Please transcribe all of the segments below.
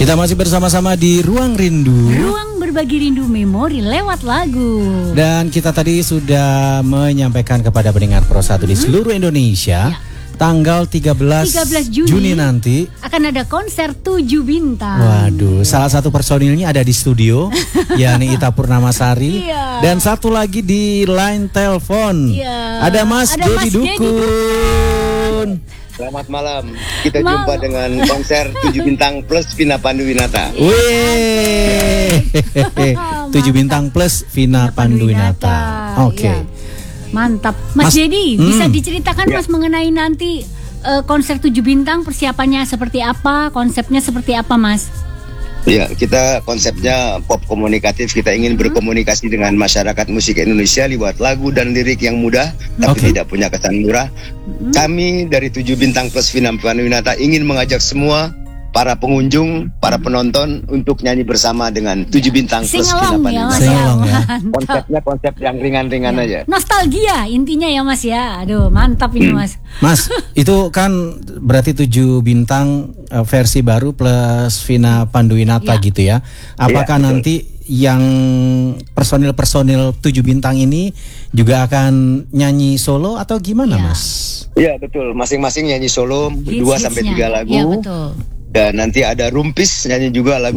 Kita masih bersama-sama di Ruang Rindu. Ruang berbagi rindu memori lewat lagu. Dan kita tadi sudah menyampaikan kepada pendengar Pro 1 di seluruh Indonesia, tanggal 13 Juni nanti akan ada konser 7 bintang. Waduh, salah satu personilnya ada di studio, yakni Ita Purnamasari. Dan satu lagi di line telepon. Ada Mas Dedi Dukun. Selamat malam. Kita jumpa dengan konser 7 bintang plus Vina Panduwinata. Wih, 7 bintang plus Vina Panduwinata. Oke. Mantap. Mas Dedi, bisa diceritakan Mas mengenai nanti konser 7 bintang, persiapannya seperti apa, konsepnya seperti apa, Mas? Ya, kita konsepnya pop komunikatif. Kita ingin berkomunikasi dengan masyarakat musik Indonesia lewat lagu dan lirik yang mudah, tapi tidak punya kesan murah. Kami dari 7 bintang plus Vina Panduwinata ingin mengajak semua para pengunjung, para penonton untuk nyanyi bersama dengan 7 bintang plus Vina Panduwinata. Konsepnya konsep yang ringan-ringan aja. Nostalgia intinya ya Mas ya. Aduh, mantap ini Mas. Mas, itu kan berarti 7 bintang versi baru plus Vina Panduwinata gitu ya. Apakah nanti yang personil-personil 7 bintang ini juga akan nyanyi solo atau gimana Mas? Iya betul, masing-masing nyanyi solo 2-3 lagu. Iya betul. Dan nanti ada Rumpis nyanyi juga lagu.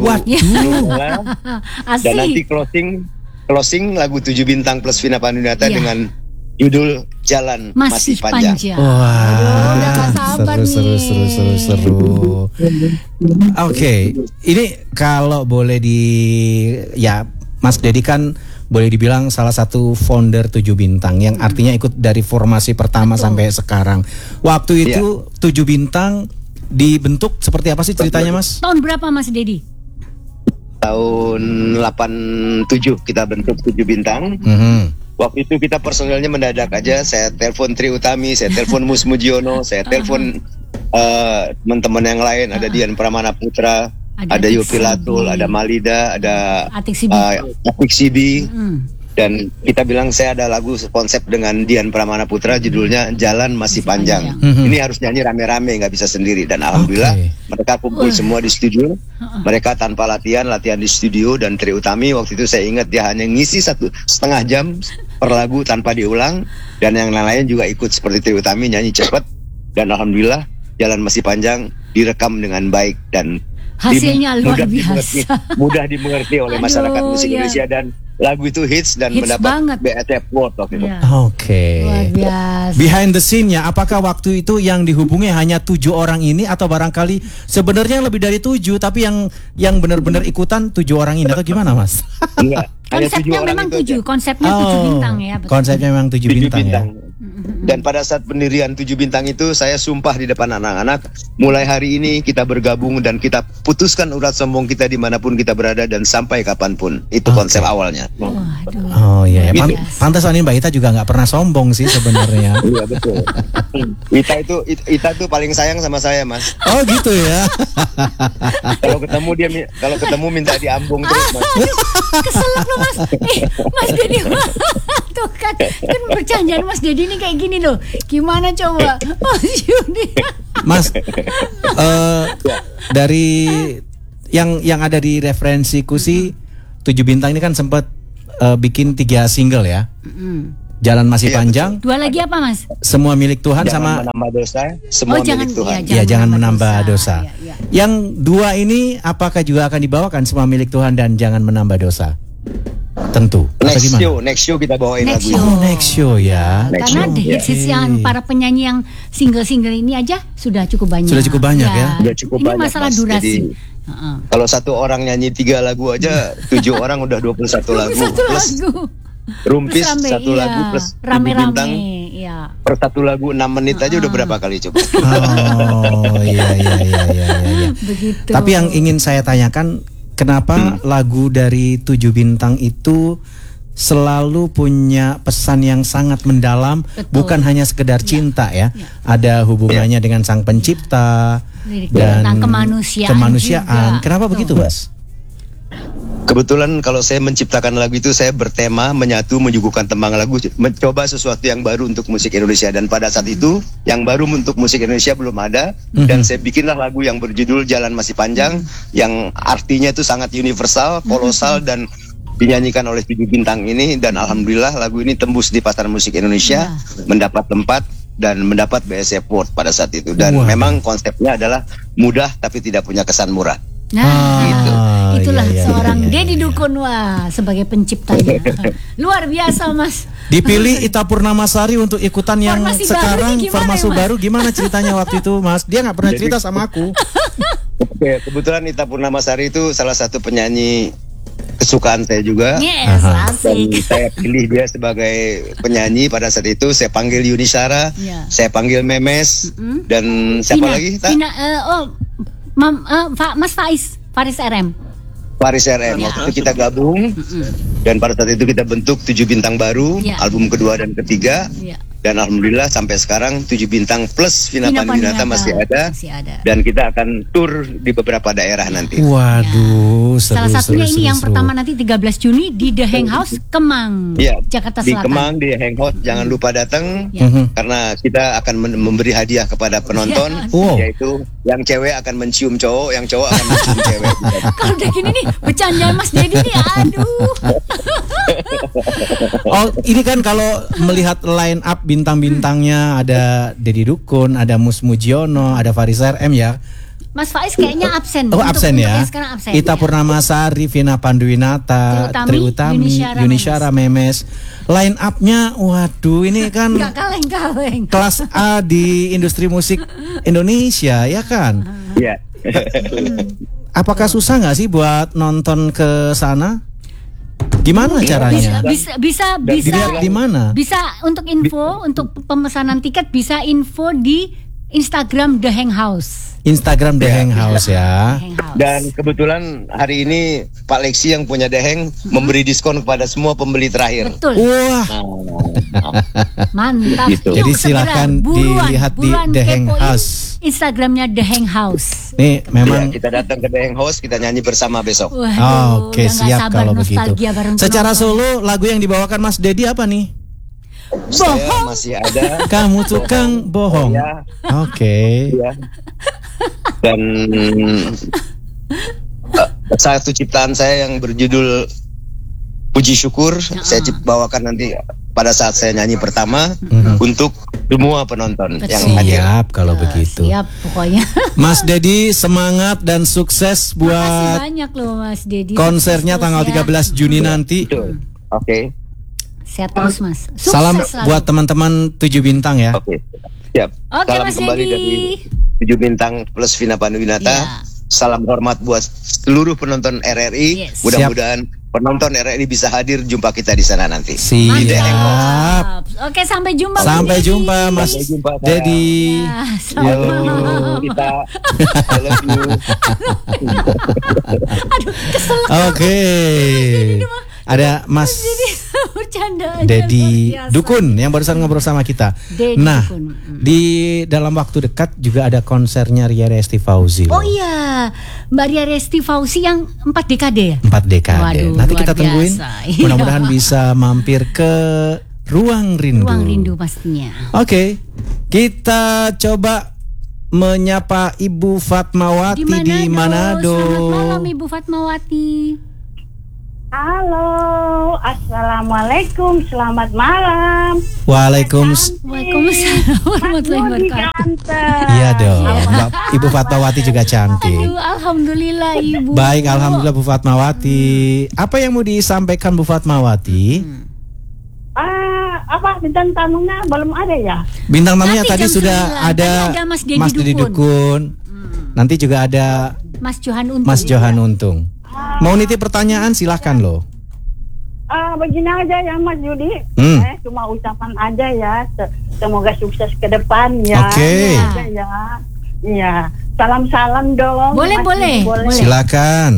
Dan nanti closing lagu 7 bintang plus Vina Panduwinata dengan judul Jalan Masih Panjang. Wah, seru. Oke, ini kalau boleh Mas Dedi kan boleh dibilang salah satu founder 7 bintang yang artinya ikut dari formasi pertama sampai sekarang. Waktu itu 7 bintang dibentuk seperti apa sih ceritanya Mas? Tahun berapa Mas Dedi? Tahun 87 kita bentuk 7 bintang. Waktu itu kita personelnya mendadak aja. Saya telepon Tri Utami, saya telepon Mus Mujiono, saya telepon teman-teman yang lain. Ada Dian Pramana Putra, ada Yopi Latul, ada Malida, ada Atik Sibi. Dan kita bilang saya ada lagu konsep dengan Dian Pramana Putra, judulnya Jalan Masih Panjang. Ini harus nyanyi rame-rame, nggak bisa sendiri. Dan alhamdulillah mereka kumpul semua di studio. Mereka tanpa latihan di studio. Dan Tri Utami waktu itu saya ingat dia hanya ngisi 1,5 jam per lagu tanpa diulang. Dan yang lain juga ikut seperti Tri Utami nyanyi cepat. Dan alhamdulillah Jalan Masih Panjang direkam dengan baik dan hasilnya luar biasa. Mudah dimengerti oleh masyarakat musik Indonesia dan lagu itu hits mendapat BET Award waktu itu. Luar biasa. Behind the scene-nya, apakah waktu itu yang dihubungi hanya 7 orang ini atau barangkali sebenarnya lebih dari 7 tapi yang benar-benar ikutan 7 orang ini atau gimana Mas? Enggak. Konsepnya memang 7, konsepnya 7 bintang ya. Betul. Konsepnya memang 7 bintang ya. Dan pada saat pendirian 7 bintang itu saya sumpah di depan anak-anak, mulai hari ini kita bergabung dan kita putuskan urat sombong kita dimanapun kita berada dan sampai kapanpun. Itu konsep awalnya. Oh iya, pantas Mbak Ita juga nggak pernah sombong sih sebenarnya. Iya betul. Ita tuh paling sayang sama saya Mas. Oh gitu ya. Kalau ketemu minta diambung terus Mas. Keselak loh Mas. Mas Dedi tuh kan bercandaan Mas Dedi ini kayak gini loh. Gimana coba Mas Yudi? Mas, dari yang ada di referensiku sih 7 bintang ini kan sempat bikin 3 single ya. Jalan Masih Panjang. 2 lagi apa Mas? Semua Milik Tuhan sama Menambah Dosa. Semua Milik Tuhan. Jangan menambah dosa. Yang 2 ini apakah juga akan dibawakan Semua Milik Tuhan dan Jangan Menambah Dosa? Tentu. Next show kita bawain lagu. Next show ya. Karena hits yang para penyanyi yang single-single ini aja sudah cukup banyak. Sudah cukup banyak ya. Sudah cukup banyak. Ini masalah durasi. Kalau 1 orang nyanyi 3 lagu aja, 7 orang udah 21 lagu. Plus Rumpis 1 lagu plus rame-rame. Per 1 lagu 6 menit aja udah berapa kali coba? Oh iya. Begitu. Tapi yang ingin saya tanyakan, kenapa lagu dari 7 bintang itu selalu punya pesan yang sangat mendalam, bukan hanya sekedar cinta ya. Ada hubungannya dengan Sang Pencipta dan tentang kemanusiaan. Kenapa begitu, Mas? Kebetulan kalau saya menciptakan lagu itu saya bertema menyatu menyuguhkan tembang lagu, mencoba sesuatu yang baru untuk musik Indonesia, dan pada saat itu yang baru untuk musik Indonesia belum ada, dan saya bikinlah lagu yang berjudul Jalan Masih Panjang, yang artinya itu sangat universal, kolosal, dan dinyanyikan oleh 7 bintang ini, dan alhamdulillah lagu ini tembus di pasar musik Indonesia, mendapat tempat dan mendapat BSC Award pada saat itu, dan memang konsepnya adalah mudah tapi tidak punya kesan murah. Nah, Gitu. itulah iya, seorang iya, iya. Dedi Dukun, wah, sebagai penciptanya. Luar biasa, Mas. Dipilih Ita Purnamasari untuk ikutan yang Formasi sekarang baru ini gimana formasi ya, Mas? baru. Gimana ceritanya waktu itu, Mas? Dia nggak pernah cerita sama aku. Oke, kebetulan Ita Purnamasari itu salah satu penyanyi kesukaan saya juga. Yes, Dan asik. saya pilih dia sebagai penyanyi pada saat itu. Saya panggil Yuni Syara, Ya. saya panggil Memes, dan siapa lagi? Tak? Mas Faris RM. Paris RM. Ya. Waktu itu kita gabung, dan pada saat itu kita bentuk 7 bintang baru, Ya. album kedua dan ketiga. Ya. Dan alhamdulillah sampai sekarang 7 bintang plus Vina Panduwinata masih ada. Dan kita akan tur di beberapa daerah nanti. Waduh, seru, Salah satunya seru, ini seru, yang seru. pertama nanti 13 Juni di The Hang House Kemang, Iya, Jakarta di Selatan. Kemang, di Hangout, jangan lupa datang, Ya. karena kita akan memberi hadiah kepada penonton, Wow. yaitu yang cewek akan mencium cowok, yang cowok akan mencium cewek. Kalau udah gini nih, bercandaan Mas Dedi nih, aduh. Oh, ini kan kalau melihat line up bintang-bintangnya, ada Dedi Dukun, ada Mus Mujiono, ada Faris RM ya. Mas Faiz kayaknya absen. Oh, absen untuk ya. yang sekarang absen. Ita Ya. Purnamasari, Vina Panduwinata, Tri Utami, Yuni Syara, Memes. Line up-nya, waduh, ini kan Nggak kaleng-kaleng. kelas A di industri musik Indonesia, ya kan? Iya. Apakah susah nggak sih buat nonton ke sana? Gimana caranya? Bisa Dilihat di mana? Bisa untuk info, untuk pemesanan tiket bisa info di Instagram The Hang House. Instagram The Hang House ya. Hang House. Dan kebetulan hari ini Pak Lexi yang punya Deheng memberi diskon kepada semua pembeli terakhir. Betul. Wah, Mantap. Gitu. Jadi Yuk, silakan segera, dilihat di buruan The Hang kepoin House. Instagramnya The Hang House. nih memang. Ya, kita datang ke Deheng House, kita nyanyi bersama besok. Waduh, Oke, udah nggak siap sabar kalau begitu. nostalgia bareng Secara penonton. solo lagu yang dibawakan Mas Dedi apa nih? Saya masih ada. Kamu tukang bohong. Ya, Oke. ya. Dan satu ciptaan saya yang berjudul Puji Syukur, saya bawakan nanti pada saat saya nyanyi pertama untuk semua penonton yang hadir. Siap kalau begitu. Siap pokoknya. Mas Dedi, semangat dan sukses Makasih buat banyak loh Mas Dedi. konsernya Sukses tanggal terus ya. 13 Juni nanti. Betul. Oke. Sehat terus Mas. Sukses Salam selalu. buat teman-teman 7 bintang ya. Oke. Siap. Oke, Salam Mas kembali Dedi. dari 7 bintang plus Vina Panduwinata. Iya. Salam hormat buat seluruh penonton RRI. Yes. Mudah-mudahan penonton RRI bisa hadir, jumpa kita di sana nanti. Siap. Mantap. Oke, sampai jumpa. Mas Sampai Dedi. jumpa Mas Sampai jumpa, sayang. Dedi. Ya, selamat Yo. malam. Kita I love you. Kesel Oke. Ada Mas bercanda. Dedi Dukun yang barusan ngobrol sama kita. Dedi Nah, Dukun. di dalam waktu dekat juga ada konsernya Ria Resti Fauzi. Oh iya, Mbak Ria Resti Fauzi yang 4 dekade ya? 4 dekade. Waduh, Nanti luar kita tungguin. biasa. Mudah-mudahan Iya. bisa mampir ke Ruang Rindu. Ruang Rindu pastinya. Oke, kita coba menyapa Ibu Fatmawati di Manado. Selamat malam Ibu Fatmawati. Halo, assalamualaikum, selamat malam. Waalaikumsalam. Warahmatullahi wabarakatuh. Iya dong, Mbak Ibu Fatmawati juga cantik. Aduh, alhamdulillah Ibu. Baik, alhamdulillah Bu Fatmawati. Apa yang mau disampaikan Bu Fatmawati? Apa bintang tamunya belum ada ya? Bintang tamunya Nanti tadi jam sudah 9. ada Tadi ada Mas Dedi Dukun. Nanti juga ada Mas Johan Untung. Mas Johan Untung. Mau nitip pertanyaan silahkan loh. Begini aja ya Mas Yudi, cuma ucapan aja ya. Semoga sukses ke depan ya. Oke. Ya. Iya. Salam-salam dong. Boleh, Mas boleh. Yudi, boleh. Silakan.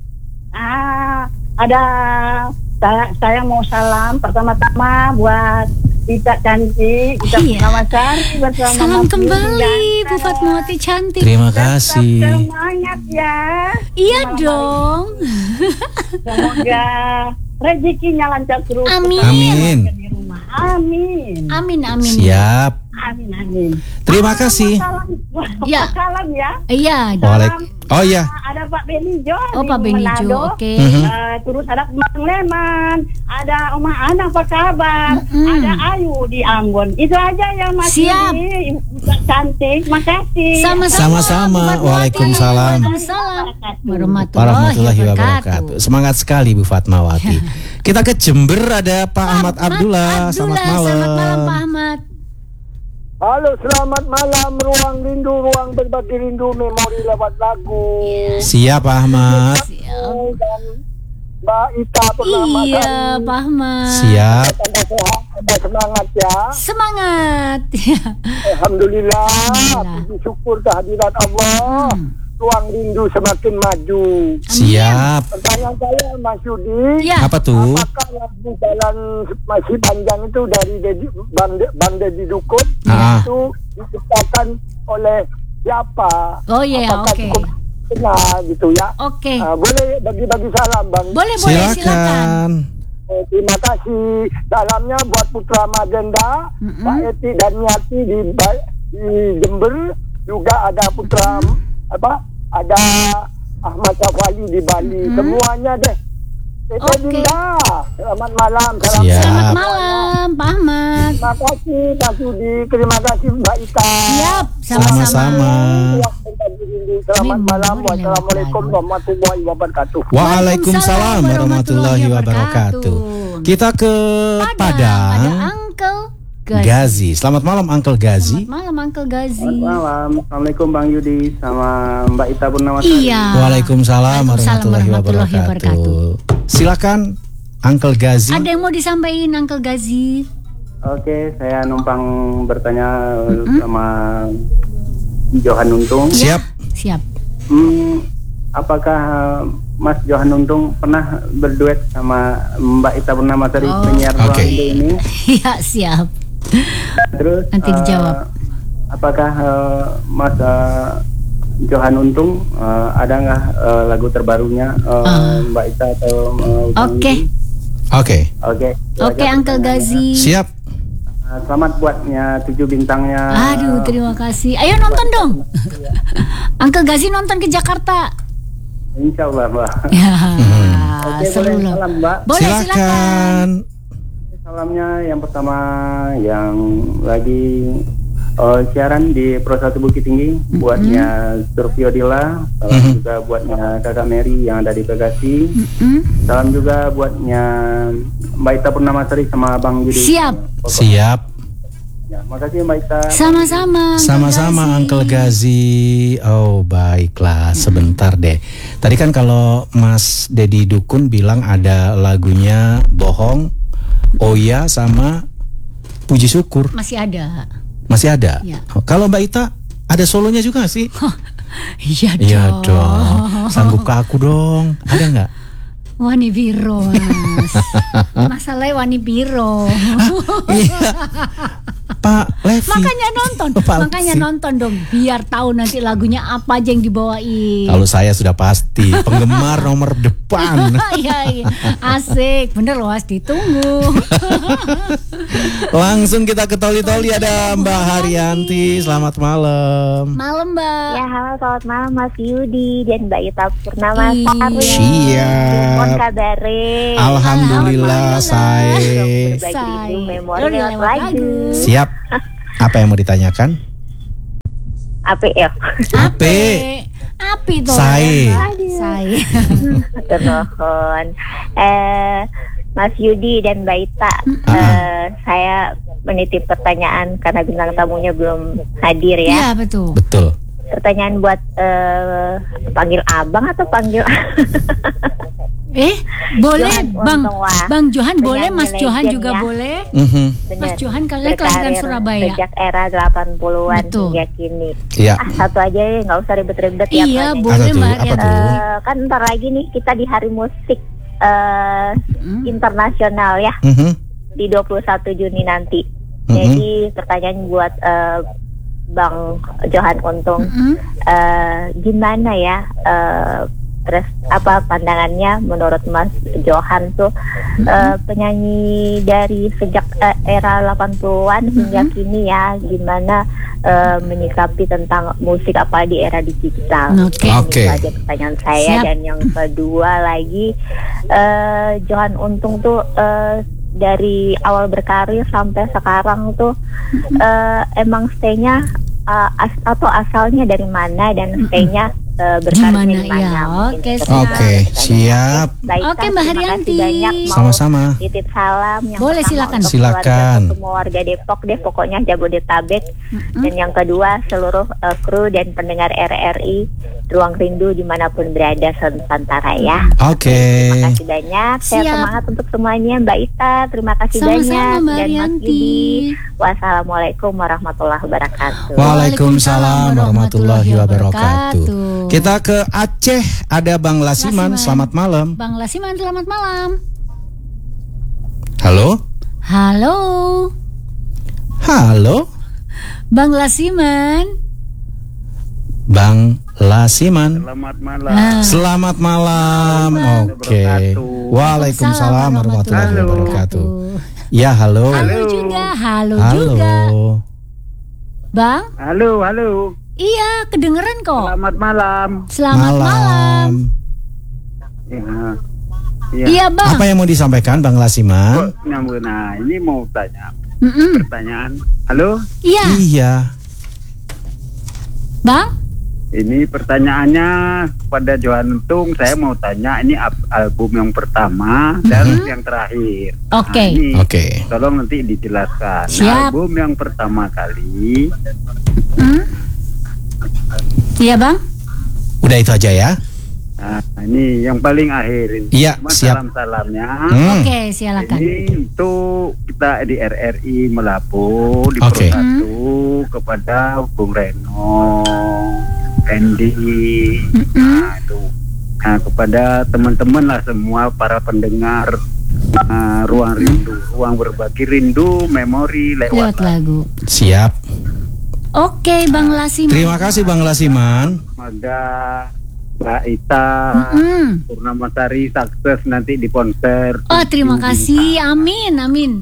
Ada saya mau salam pertama-tama buat Ita cantik, Ita Iya. Purnamasari bersama Salam Mas kembali Yudi Bu Fatmawati cantik. Terima Tetap kasih. semangat ya. Iya dong. Semoga rezekinya lancar terus. Amin. Amin. Di rumah. Amin. Amin, amin. Siap. Amin. Terima kasih. Ya. Salam ya. Iya. Oh iya. Ada Pak Benijo. Oh, Pak Benijo. Oke. Terus ada Bang Leman, ada Oma Ana, apa kabar? Ada Ayu di Ambon. Itu aja ya Mas. Siap. Yudi. Cantik, makasih. Sama-sama. Waalaikumsalam. Warahmatullahi wabarakatuh. Semangat sekali Bu Fatmawati. Kita ke Jember, ada Pak Ahmad Abdullah. Selamat malam. Selamat malam Pak Ahmad. Halo, selamat malam. Ruang rindu, ruang berbagi rindu, memori lewat lagu. Siap Pak Ahmad. Dan Mbak Ita Purnama. Iya Pak Ahmad. Siap. Ada semangat ya. Semangat. Alhamdulillah. Puji syukur kehadiran Allah. Ruang rindu semakin maju. Siap. Pertanyaan saya Mas Yudi. Ya. Apa tuh? Apakah lagu jalan masih panjang itu dari Bang Deddy Dukun itu diciptakan oleh siapa? Oh iya, Apakah oke. cukup kenal gitu ya? Oke. Boleh bagi-bagi salam Bang. Boleh, Silakan. silakan. Terima kasih. Salamnya buat Putra Magenda, Pak Eti dan Nyati di Jember, juga ada Putra ada Ahmad Safali di Bali. Semuanya deh. Oke. Dinda. Selamat malam. Siap. Selamat malam Pak Ahmad. Terima kasih Pak Sudi. Terima kasih Mbak Ita. Siap, Sama-sama. Selamat malam. Wassalamualaikum warahmatullahi wabarakatuh. Waalaikumsalam warahmatullahi wabarakatuh. Kita ke Ada Padang. Uncle Gazi. Gazi. Selamat malam Uncle Gazi. Selamat malam Uncle Gazi. Malam, Assalamualaikum Bang Yudi sama Mbak Ita Purnama. Iya. Waalaikumsalam warahmatullahi warahmatullahi wabarakatuh. Silakan Uncle Gazi. Ada yang mau disampaikan Uncle Gazi? Oke, saya numpang bertanya sama Johan Untung. Siap. Siap. Apakah Mas Johan Untung pernah berduet sama Mbak Ita Purnama dari penyiar Ruang Rindu ini? Iya, siap. Terus Nanti dijawab. Apakah Mas Johan Untung ada nggak lagu terbarunya Mbak Ita atau Bang Oke. Yudi? Oke. Oke Uncle Gazi. Siap. Selamat buatnya 7 bintangnya. Aduh, terima kasih. Ayo nonton dong. Uncle Gazi nonton ke Jakarta. Insya Allah Mbak. Ya. Oke, seru boleh loh. salam Mbak. Boleh, silakan. Silakan. Salamnya yang pertama yang lagi siaran di Pro 1 Bukit Tinggi, buatnya Survio Dila, salam juga buatnya Kakak Mary yang ada di Bekasi, salam juga buatnya Mbak Ita Purnamasari sama Bang Yudi. Siap. Ya, makasih Mbak Ita. Sama-sama. Sama-sama Uncle Gazi. Oh baiklah, sebentar deh. Tadi kan kalau Mas Deddy Dukun bilang ada lagunya Bohong, Oya sama Puji Syukur. Masih ada. Masih ada. Ya. Kalau Mbak Ita ada solonya juga sih? Iya Iya dong. Sanggup ke aku dong. Ada nggak? Wani Biro Mas. Masalahnya Wani Biro. Iya. Pak Levi. Makanya nonton. Makanya nonton dong. Biar tahu nanti lagunya apa aja yang dibawain. Kalau saya sudah pasti penggemar nomor depan. Iya. Asik. Bener loh Mas, ditunggu. Langsung kita ke Toli-Toli, ada Mbak Haryanti. Selamat malam. Malam Mbak. Ya, halo, selamat malam Mas Yudi dan Mbak Ita Purnamasari. Siap. Mohon kabare. Alhamdulillah, saya. Berbagi memori lewat lagu. Siap. Apa yang mau ditanyakan? Apa ya? Api tuh. Saya. Termohon. Mas Yudi dan Mbak Ita, saya menitip pertanyaan karena bintang tamunya belum hadir ya. Iya betul. Betul. Pertanyaan buat panggil abang atau panggil boleh Johan Bang Johan boleh, Mas Penyanyi Johan legend juga ya. boleh. Mas Johan kalian kelahiran Berkarir Surabaya. sejak era 80-an Betul. hingga kini. Iya. Satu aja ya, nggak usah ribet-ribet ya. Iya Pak. boleh Apa tuh? Mbak Apa Arianti. tuh? Kan ntar lagi nih kita di Hari Musik Internasional ya, di 21 Juni nanti. Jadi pertanyaan buat Bang Johan Untung, gimana ya terus apa pandangannya menurut Mas Johan tuh penyanyi dari sejak era 80-an hingga kini ya, gimana menyikapi tentang musik apa di era digital. Itu aja pertanyaan saya. Dan yang kedua lagi, Johan Untung tuh dari awal berkarir sampai sekarang tuh emang stay-nya atau asalnya dari mana dan stay-nya berkarir di mana? Siap. Oke, Mbak Haryanti. Sama-sama. Titip salam yang boleh, silakan. Semua warga Depok deh, pokoknya Jabodetabek. Dan yang kedua seluruh kru dan pendengar RRI Ruang Rindu dimanapun berada Nusantara ya. Terima kasih banyak. Saya semangat untuk semuanya, Mbak Ita. Terima kasih banyak. Mbak Haryanti. Wassalamualaikum warahmatullahi wabarakatuh. Waalaikumsalam warahmatullahi wabarakatuh. Kita ke Aceh, ada Bang Lasiman. Selamat malam. Bang Lasiman, selamat malam. Halo. Bang Lasiman. Selamat malam. Oke. Waalaikumsalam warahmatullahi wabarakatuh. Ya, halo. Halo juga. Bang? Halo. Iya, kedengeran kok. Selamat malam. Iya, Bang. Apa yang mau disampaikan, Bang Lasiman? Nah, ini mau tanya pertanyaan. Halo? Iya. Bang? Ini pertanyaannya kepada Johan Untung. Saya mau tanya, ini album yang pertama dan yang terakhir. Tolong nanti dijelaskan. Album yang pertama kali. Iya, Bang. Udah itu aja ya. Nah, ini yang paling akhir ini. Iya, siap. Salam-salamnya. Silakan. Ini untuk kita di RRI Melapo di Persatu kepada Bung Reno, Andy, kepada teman-teman lah semua para pendengar Ruang Rindu, Ruang Berbagi Rindu, Memori lewat lagu. Siap. Oke, Bang Lasiman. Terima kasih, Bang Lasiman. Semoga Mbak Ita Purnamasari sukses nanti di konser. Terima kasih. Amin.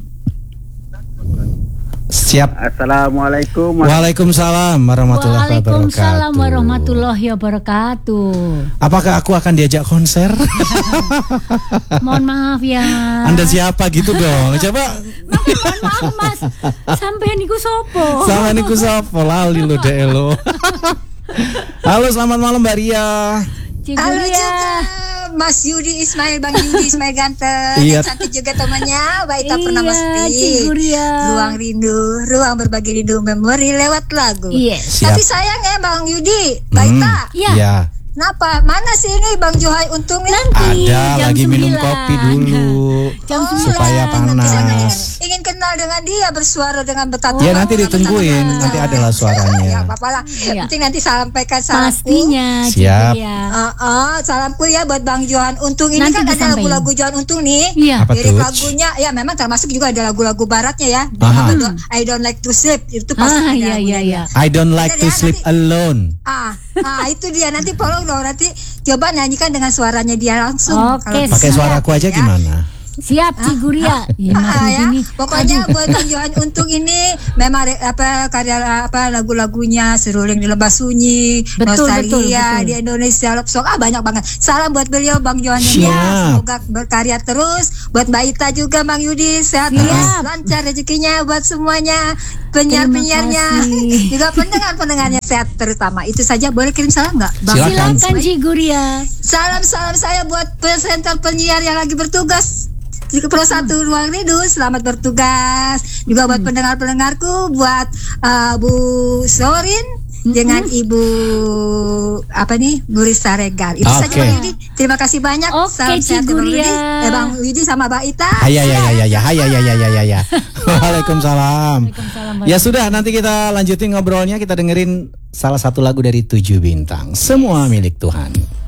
Siap. Assalamualaikum. Waalaikumsalam warahmatullahi wabarakatuh. Apakah aku akan diajak konser? Mohon maaf ya. Anda siapa gitu dong? Coba. Mohon maaf, Mas. Sampai niku sopo. Lali lo deh lo. Halo, selamat malam Mbak Ria. Halo juga Mas Yudi Ismail, Bang Yudi Ismail ganteng. Yang cantik juga temannya Mbak Ita Purnamasti. Ruang Rindu, Ruang Berbagi Rindu, Memori lewat lagu. Tapi sayang ya Bang Yudi, Mbak Ita. Kenapa? Mana sih ini Bang Johan Untung nanti ada lagi 9. Minum kopi dulu supaya panas. Ingin kenal dengan dia, bersuara dengan betapa. Ya nanti ditungguin, nanti adalah suaranya. Ya apa-apalah. Nanti sampaikan salamku. Pastinya. Siap. Salamku ya buat Bang Johan Untung. Ini nanti kan ada lagu-lagu Johan Untung nih. Lirik lagunya ya memang termasuk juga ada lagu-lagu baratnya ya. I Don't Like to Sleep itu pasti ada. I Don't Like to Sleep Alone. Itu dia, nanti nanti coba nyanyikan dengan suaranya dia langsung. Pakai suaraku aja gimana? Siap, Ciguria. Pokoknya buat Bang Johan Untung ini memang karya lagu-lagunya Seruling di Lembah Sunyi, Nostalgia di Indonesia Love Song, banyak banget. Salam buat beliau Bang Johan ya. Semoga berkarya terus. Buat Mbak Ita juga Bang Yudi, sehat terus, lancar rezekinya buat semuanya, penyiar-penyiarnya, juga pendengar-pendengarnya sehat terutama. Itu saja, boleh kirim salam nggak? Silakan Ciguria. Salam saya buat presenter penyiar yang lagi bertugas di Persatu Ruang Rindu, selamat bertugas. Juga buat pendengar-pendengarku, buat Bu Sorin dengan Ibu Bu Risa Regal. Itu saja Bang Yudi. Terima kasih banyak. Salam sehat Bang Yudi sama Mbak Ita. Ya. Waalaikumsalam. Ya sudah, nanti kita lanjutin ngobrolnya. Kita dengerin salah satu lagu dari 7 Bintang, Semua Milik Tuhan.